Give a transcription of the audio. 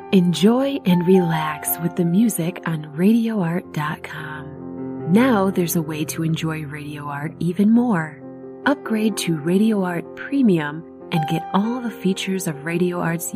Enjoy and relax with the music on RadioArt.com. Now there's a way to enjoy Radio Art even more. Upgrade to Radio Art Premium and get all the features of Radio Art's